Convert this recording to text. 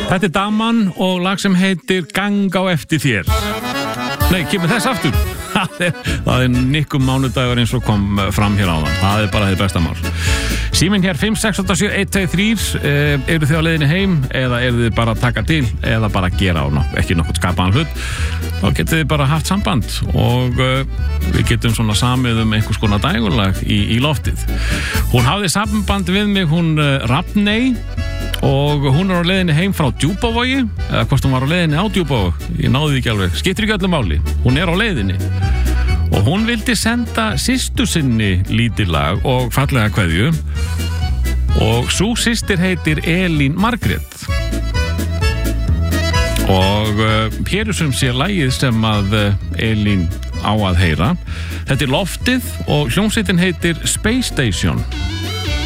Þetta Daman og lag sem heitir Gang á eftir þér. Nei, kemur þess aftur. Það er nikkum mánudagur eins og kom fram hér áðan. Það er bara þið besta mál. Síminn hér 5687123. Eru þið á leiðinni heim eða eru þið bara að taka til eða bara að gera á ekki nokkuð skapaðan hlut? Þá getið þið bara haft samband og við getum svona samið einhvers konar dægurlag í loftið. Hún hafði samband við mig, hún Rafney, og hún á leiðinni heim frá Djúpavogi, eða hvort hún var á leiðinni á Djúpavogi, ég náði því ekki alveg, skiptir ekki öllu máli, hún á leiðinni og hún vildi senda systur sinni lítið lag og fallega kveðju og sú systir heitir Elín Margrét og hér sem sé lagið sem að Elín á að heyra. Þetta Loftið og hljómsveitin heitir Space Station.